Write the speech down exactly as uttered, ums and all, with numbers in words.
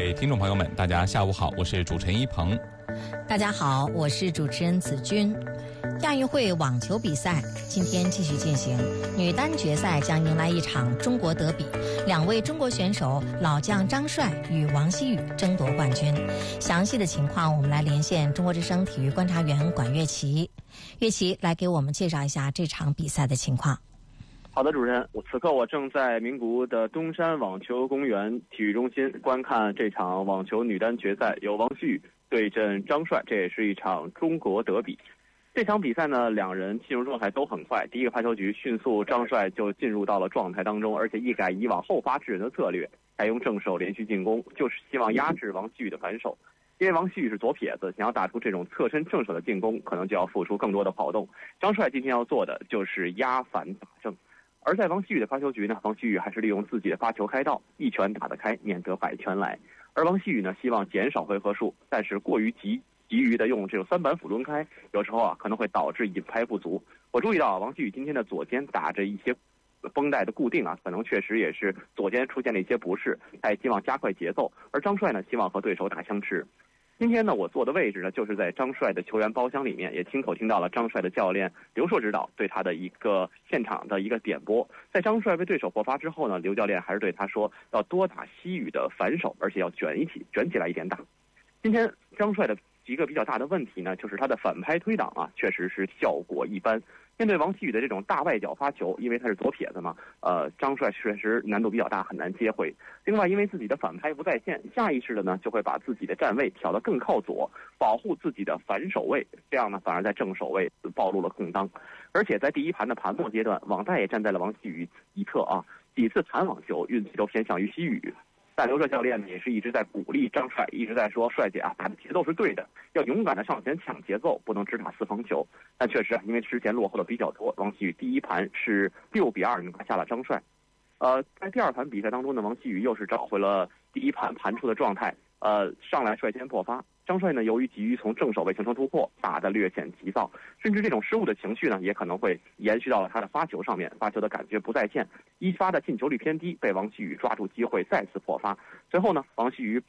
位听众朋友们，大家下午好，我是主持人一鹏。 大家好，我是主持人子君。亚运会网球比赛今天继续进行，女单决赛将迎来一场中国德比，两位中国选手老将张帅与王希雨争夺冠军。详细的情况，我们来连线中国之声体育观察员管乐琪。乐琪来给我们介绍一下这场比赛的情况。 好的，主持人，我此刻我正在名古屋的东山网球公园体育中心观看这场网球女单决赛，由王希雨对阵张帅，这也是一场中国德比。这场比赛呢，两人进入状态都很快，第一个发球局迅速张帅就进入到了状态当中，而且一改以往后发制人的策略，采用正手连续进攻，就是希望压制王希雨的反手。因为王希雨是左撇子，想要打出这种侧身正手的进攻，可能就要付出更多的跑动。张帅今天要做的就是压反打正。而在王希雨的发球局呢，王希雨还是利用自己的发球开道，一拳打得开，免得百拳来。而王希雨呢，希望减少回合数，但是过于急急于的用这种三板斧抡开，有时候啊可能会导致引拍不足。我注意到啊，王希雨今天的左肩打着一些绷带的固定啊，可能确实也是左肩出现了一些不适，他也希望加快节奏。而张帅呢，希望和对手打相持。今天呢，我坐的位置呢，就是在张帅的球员包厢里面，也亲口听到了张帅的教练刘硕指导对他的一个现场的一个点拨。在张帅被对手破发之后呢，刘教练还是对他说要多打希雨的反手，而且要卷一起卷起来一点打。今天张帅的一个比较大的问题呢，就是他的反拍推挡啊，确实是效果一般。面对王希雨的这种大外角发球，因为他是左撇子嘛，呃，张帅确实难度比较大，很难接回。另外，因为自己的反拍不在线，下意识的呢就会把自己的站位调得更靠左，保护自己的反手位，这样呢反而在正手位暴露了空当。而且在第一盘的盘末阶段，网带也站在了王希雨一侧啊，几次弹网球运气都偏向于希雨。但刘硕教练也是一直在鼓励张帅，一直在说帅姐啊，打的节奏是对的，要勇敢的上前抢节奏，不能只打四方球。但确实啊，因为之前落后的比较多，王希雨第一盘是六比二拿下了张帅。呃，在第二盘比赛当中呢，王希雨又是找回了第一盘盘出的状态，呃，上来率先破发。张帅呢，由于急于从正手位形成突破，打得略显急躁，甚至这种失误的情绪呢，也可能会延续到了他的发球上面，发球的感觉不在线，一发的进球率偏低，被王希雨抓住机会再次破发。随后呢，王希雨